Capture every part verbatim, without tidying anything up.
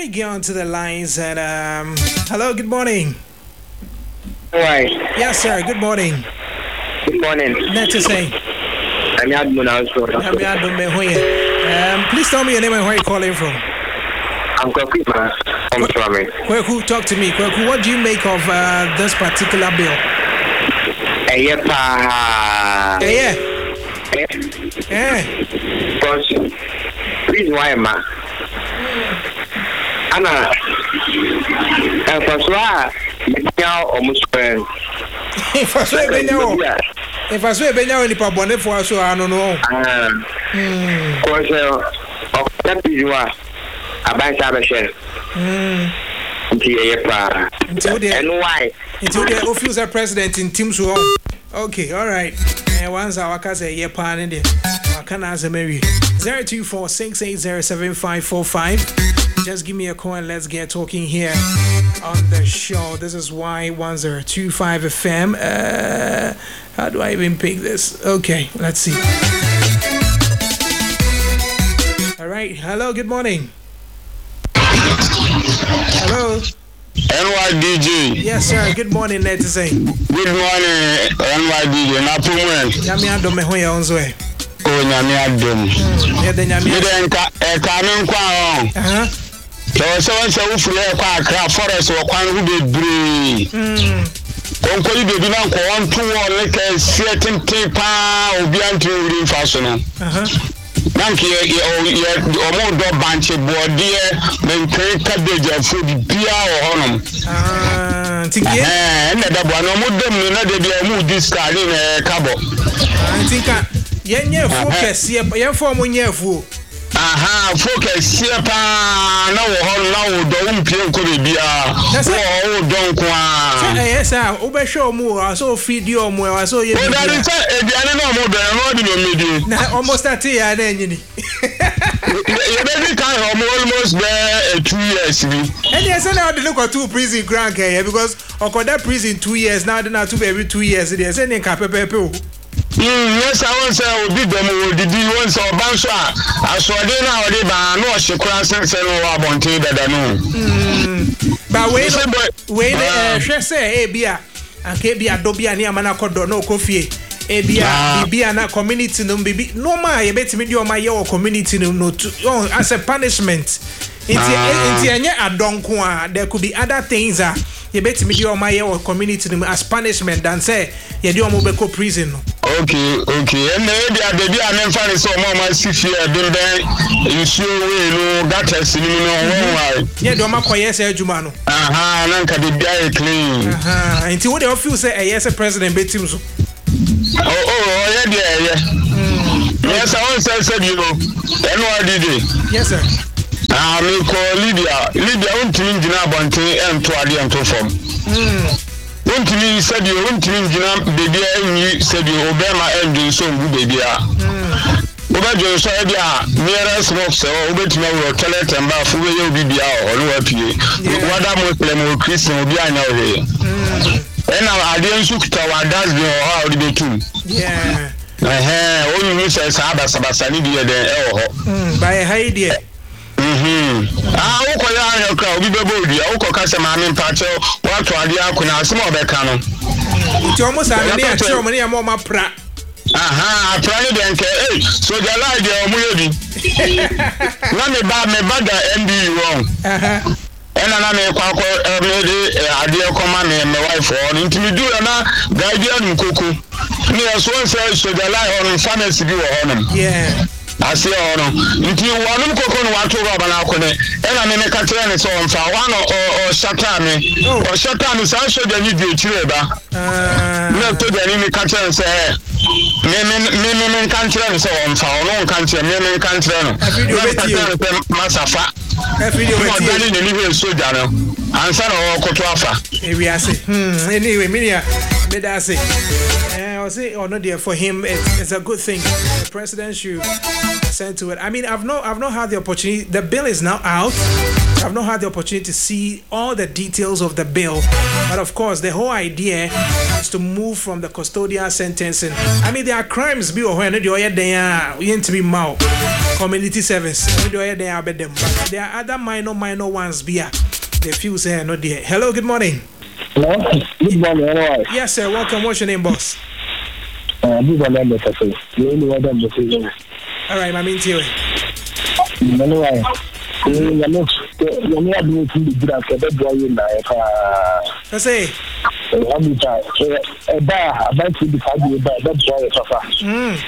me get onto the lines and um, hello, good morning. All right. Yes, sir. Good morning. Good morning. Net to say. I'm Admin also. Um, please tell me your name and where you're calling from. I'm Kwaku from Swami. Kwaku, talk to me. Kwaku, what do you make of uh, this particular bill? Eh, yeah, pa. Eh, yeah. Eh. Because, please, why, ma? Anna, and for so, now almost friend. If I swear, Benyo. If I swear, Benyo, any problem for us, I don't know. Ah, because of that is why I buy Sabasher. Hmm. And why? Until the official president in Team Suon. Okay, all right. And once our case a year pan in there, I can answer Mary. zero two four six eight zero seven five four five. Just give me a call and let's get talking here on the show. This is Y one zero two five F M. Uh, how do I even pick this? Okay, let's see. All right. Hello, good morning. Hello. N Y D J. Yes, sir. Good morning, Net to say. Good morning, N Y D J. Na pumen. Nyame adom me ho ya onzo e. Oh, nyame adom. Yeah, the nyame. Me nka e ka me nkwa ho. Uh-huh. So so so wo fule kwa Accra forest wo kwan hu bebre. Mm. Onko yi bebi na nko on to wo le ka certain pa obi antu uri mfa so no. Uh-huh. Nanki ye ye omo do banche boardie mentre cabbage food bia o honom. Ah, tinki eh na da bo no mo dem na de bia mu discard na kabo. Ah, tinka ye nye focus ye ye form nye fu. Aha, focus here pa na wo ho na wo do umpie nko be bia. Wo wo do nko a. Eh sir, wo be show mu so feed you mu e so ye. O da ri say ediane na mo be no di no medi. Na almost start ya na nyini. You be kind of almost there two years bi. And yes na dey look at two prison grant here because okoda prison two years now dey na two every two years dey say nka pepepe o. Mm, yes, I want to say we did them we did one so banso a asode na ode ba na o hekura sense no wa bonte dada no. Mm. But we we eh hwe say e bia anka bia do bia ne amana kodo na okofie e bia bia na community no bibi no ma ye betimi di o ma ye o community no no as a punishment. Inti inti enye adonko a there could be other things ah ye betimi di o ma ye o community no as punishment than say ye di o mo be ko prison no. Okay, okay. And maybe I baby I never find so mama see fear then then you show we no that is no why. Yeah, do ma koye say adwuma no. Aha, na nka be bia clean. Aha, inti what dey feel say eh yes president betim so. Oh oh, yeah there yeah. Yes, I want to say you know. N Y D J. Yes sir. Ah, me call Libya. Libya untimi ngina bonte ento ade ento form. Mm. Untimi said you untimi ngina baby enyi said you obema endu so ngu baby a. Mm. Oba jo so e dia nearest rock so obetimi wo toilet and bath we ye obi bia o no apie. Wada Muslim or Christian obi anya we. Mm. Ena ade nsu kuta wa das bi o ha odi betum. Yeah. Eh eh onu say saba saba sani bi e den e ho. Mm, by hide. Mhm. Ah, uko ya anya kra obi bebo odi, uko ka se ma me mpacho, wa to ade akuna asema obeka no. Nti omo sa ne ya tro omo ne ya mo ma pra. Aha, pra ni de nke, eh, so ja la de omo yebi. Na me ba me ba da M B wrong. Aha. Ena na me kwa kwa me de ade akoma me me wife o, nti mi du na guardian nkoko. Ni so say so ja la on pharmacy bi wo honom. Yeah. Ase ono nti wanum kokon wato baba na akone ena me meka tere ne so onfa wano o shata me o shata me san so dani di ekire ba na to dani me ka tere se me me me me kan tere ne so onfa ono kan tere me me kan tere no masafa e video weti dani ne ni we so dano ansa na o koto afa e wi ase hmm anyway me ya me da ase eh I say oh no dear for him it's, it's a good thing the president should consent to it. I mean, I've not I've not had the opportunity. The bill is now out. I've not had the opportunity to see all the details of the bill, but of course, the whole idea is to move from the custodial sentencing. I mean, there are crimes be or when they are there, we need to be mau community service. They are there, but there are other minor minor ones. Be the few say no there. Hello, good morning. Hello, good morning. Hello. Yes, sir. Welcome. What's your name, boss? Uh, this is Ananda Cafe. You only want them to see. All right, my main theory. Anyway. I'm not going to be good at the drawing. I say, I'm a bar about to be found by that boy. Hmm.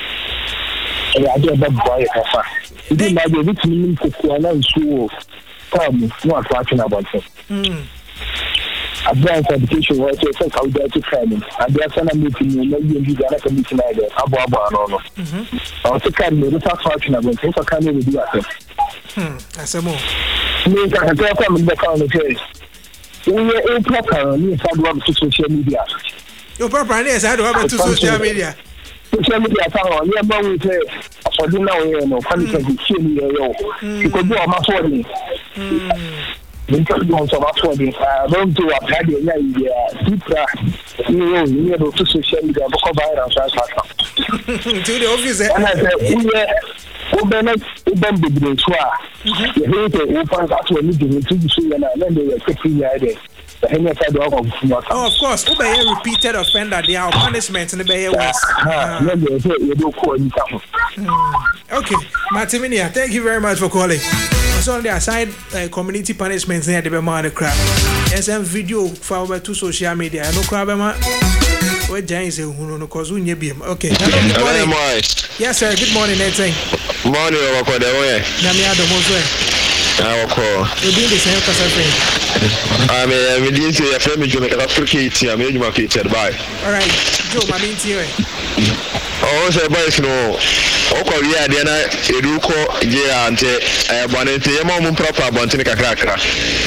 I get that boy. It didn't matter which meaning to announce you. Come, not watching about it. Hmm. Advanced education was a first out there to training. And there's an meeting you know you do that commission either. Abu Abu no. Mhm. I was kind of the first watching about it. So can you do that? Hmm. That's a more. Me can tell come in the corner here. We are a proper me for to social media. Your proper is I do have to social media. Social media town near bound with for dinner we no can you see me yo. You could do a matter. Hmm. Because you also have to be uh don't do a bad idea deeper you know you know to social media because virus has happened to the office and I said we we been we been big day so you hear the open that we need to see and then they were taking there the hanya side of oh of course we be repeated offender there are punishment in the be worse ah yeah you do call you okay Martiminia, thank you very much for calling. So on the aside uh, community punishments near the Bema crap. S M video for to social media. No crab where James who no cause we be. Okay. Hello, good morning. Hello, yes, sir. Good morning, Nathan. Morning, over the way. Namia the Moswe. I will call. You're doing the same person. I mean, I didn't say a family to make a cricket. I made my kids by. All right. Joe, my main theory. Oh, so boys no. Oko wi ade na eduko je ante eh bonete e mo mun proper bonte kakra kakra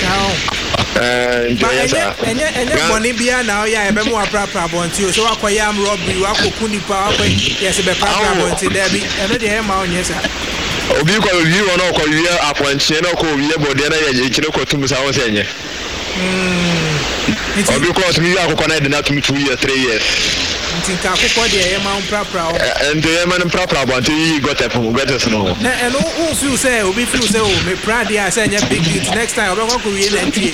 eh enya enya enya boni bia na ya e be mo proper bonte so akoya am robbery akoku nipa akwa yes be proper bonte there bi e no de e ma onye sa obi ko wi wona ko wi aponche na ko wi bode na ye kire ko tum sa won senye mm obi ko tum wi akoko na de na tum two years three years Tinka akoko de e ma unprapra and the man unprapra but you got up from better no na and who feel say obi feel say oh me proud dey say nya big deal next time obi ko wi na ntwie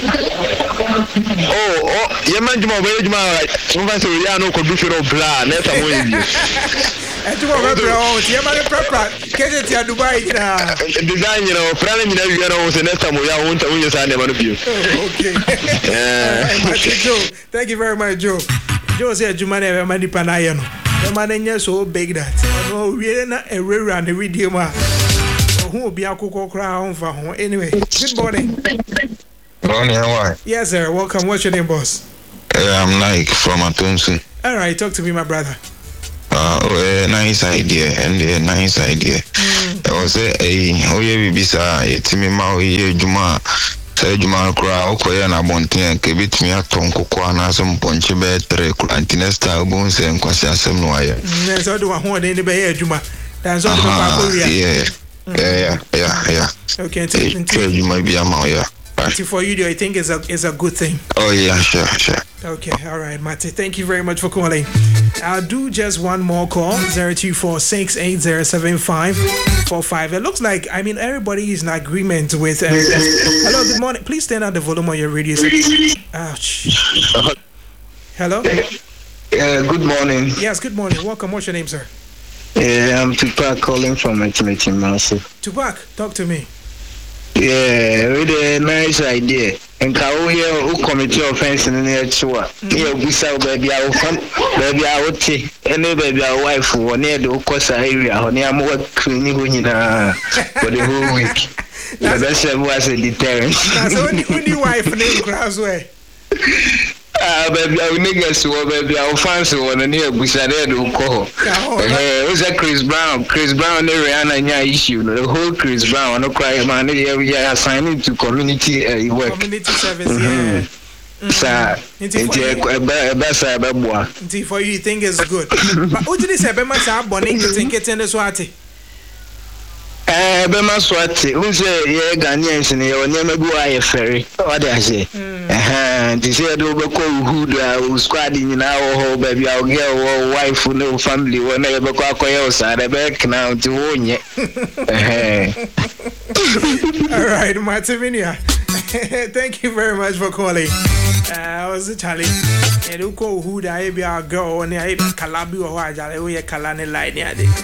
oh oh ye man juma we juma so fa say ya no ko bi fero bla na ta mo yi e juma we bra o ye man prapra keje ti Dubai na design you know plan ni na wi na o se next time ya won ta won sa ne ma no bi okay eh Joe, thank you very much Joe. Joe said you man ever mani panaye no. The man enya so big that. No we na e rewura the video ma. Who obi akoko kra on fa ho. Anyway, good morning. Morning, how are you? Yes sir, welcome. What's your name, boss? Uh, I'm Nike from Atunsi. All right, talk to me my brother. Uh, well, nice idea and a nice idea. Mm. I was say eh oh yeah bibisa etimi ma oh yeah juma say juma kra okoye na bonten ke bitimi aton kokwa na so mponche be tre antinesta obun se nkwasi asem no aye. Na so do ho de be ye juma. Dan so do pa ko ria. Yeah. Yeah, yeah, yeah. Okay, until you might be a man, yeah. For you, do I think is a is a good thing? Oh yeah, sure, sure. Okay, all right, Mate. Thank you very much for calling. I'll do just one more call: zero two four six eight zero seven five four five. It looks like I mean everybody is in agreement with. Uh, hello, good morning. Please turn down the volume on your radio. Ouch. Hello. Uh, good morning. Yes, good morning. Welcome. What's your name, sir? Yeah, I'm Tupac calling from Etimetim Massive. Tupac, talk to me. Yeah, really a nice idea. And can we hear who committee offense in the tour? Yeah, we saw baby, I will come, baby, I will take any baby, our wife who near the Okosa area, or near more cleaning for the whole week. That's was a deterrent. That's only wife named Crossway. Ah, baby, I will niggas who baby, I will fancy one and here we said it will call. It was a Chris Brown, Chris Brown, Rihanna, and issue. The whole Chris Brown, no cry, man. We are assigning to community uh, work. Community service, yeah. Sir, it's a best I for you, think it's good. But what did they say? Be much bonning to think it's in the swati. Uh, Eh, Bema Swati, who say, yeah, Ghanaians and your name go I ferry. What I say? Eh, they say, do go who squad in our baby, our girl, wife, who no family, when I go outside, I back now to own ye. All right, Martivinia. Thank you very much for calling. Uh, I was a Charlie. And you call who the be our girl and I Calabi or Wajale, we are Kalani line.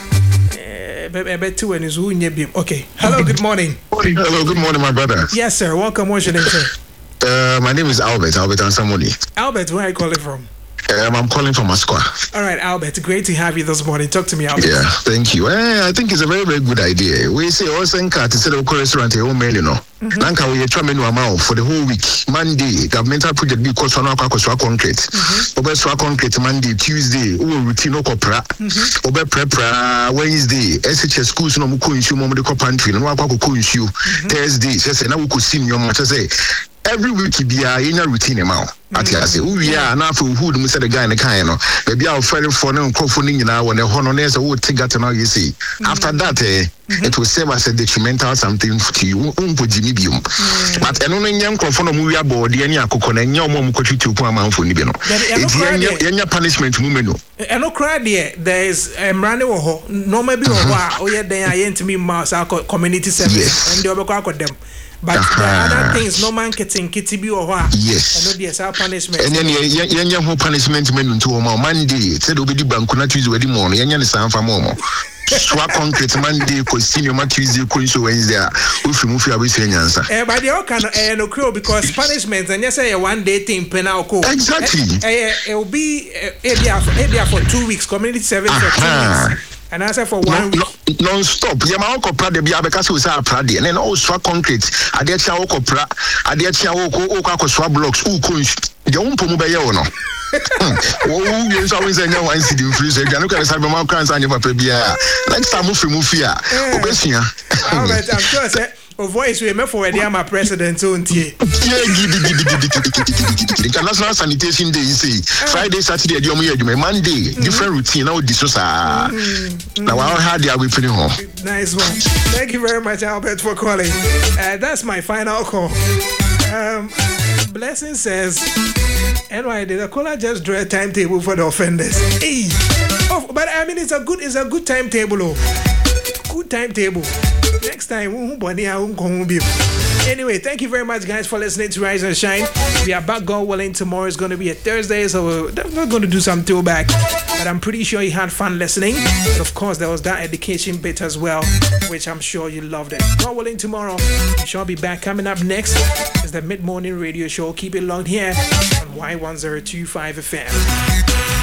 Okay. Hello, good morning. Hello, good morning, my brother. Yes, sir. Welcome. What's your name, sir? Uh, my name is Albert. Albert Ansamoni. Albert, where are you calling from? Um, I'm calling from Asqua. All right, Albert. Great to have you this morning. Talk to me, Albert. Yeah, thank you. Uh, I think it's a very, very good idea. We say also in car to set up a restaurant here, home, you know. Nanka we try menu amount for the whole week. Monday, governmental project be cost on our concrete. Over swa concrete Monday, Tuesday, oh routine no copra. Over prepra Wednesday, S H S schools no muko inshu mo de pantry no akwa ko inshu. Thursday, say na we ko sim your much say every week be a in a routine amount. Ati ase we are na for who do say the guy in the kind no. Baby our friend for no crofo ni nyina won e hono na say wo tigata na you see. After that eh, it will serve as a detrimental something to you. But eno no nyam crofo no mu wi aboard ye ni akoko na nya omo mu kwatwitu pu amanfo ni bi no. Eti nya punishment mu menu. Eno cry there there is emrane wo ho. Normal bi wo ho a oye den ayentimi mouse community service and they obekọ akodem. But uh-huh. the other things, no man getting kitty be or what? Yes. And no, yes, our punishment. And then you have punishment men to a Monday. Said Obedi Bankuna Tuesday wedding morning. And you understand for more. Swap concrete Monday, continue my Tuesday, Quincy Wednesday. If you move your way, say answer. Eh, but the can eh no crow because punishment and you say a one day thing penal code. Exactly. Eh, it will be eh for two weeks community service for two weeks. And I said for one no, week. No, non-stop. Yama oko pra de bia because we say pra de. And then all swap concrete. Ade chia oko pra. Ade chia oko oko ko swap blocks. Uko de umpo mu be ye wo no. Wo wi so we say nya one city free so ganu ka say be ma kran say nya papa bia. Next time fi mu fi a. Obesua. All right, I'm sure say o voice we me for we dey my president so ntie. The National Sanitation Day, you see, Friday, Saturday, the Omo Monday, different routine. Now this was ah. Now I had the we pretty home. Nice one. Thank you very much, Albert, for calling. Uh, that's my final call. Um, Blessing says, anyway, the caller just drew a timetable for the offenders. Hey, oh, but I mean, it's a good, it's a good timetable. Oh, good timetable. Next time, anyway, thank you very much, guys, for listening to Rise and Shine. We are back, God willing. Tomorrow is going to be a Thursday, so we're not going to do some throwback. But I'm pretty sure you had fun listening. And of course, there was that education bit as well, which I'm sure you loved it. God willing, tomorrow we shall be back. Coming up next is the Mid Morning Radio Show. Keep it locked here on Y one zero two five F M.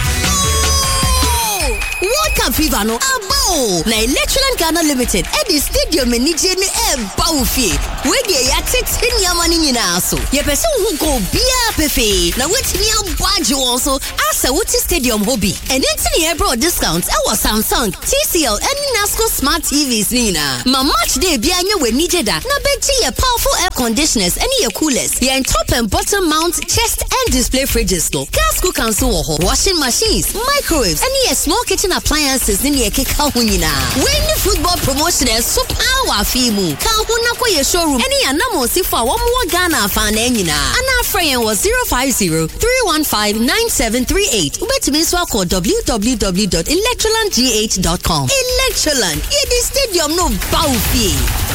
World Cup Fever no abo na Electroland Ghana Limited at the stadium ni je ni e bawfie we dey ya tete nyamani nyina so ye person who go bia pefe na wetimi abwaje won so asa wuti stadium hobby and then e bro discounts e was Samsung, T C L and Nasco smart T Vs nina ma match day bia nya we nije da na beji ye powerful air conditioners and ye coolers ye top and bottom mount chest and display fridges no gas cooker so ho washing machines microwaves and ye small kitchen appliances in your keka hunina. When the football promotion is so power fimu. Kahuna ko ye showroom. Any anamo si fa one more Ghana fan enina. Ana friend was zero five zero three one five nine seven three eight. Ubetumi so call w w w dot electroland g h dot com. Electroland. Ye the stadium no bawfie.